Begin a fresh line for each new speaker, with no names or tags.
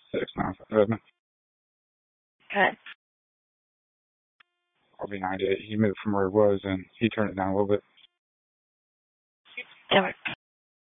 697.
Okay.
I'll be 98. He moved from where he was, and he turned it down a little bit.
That works.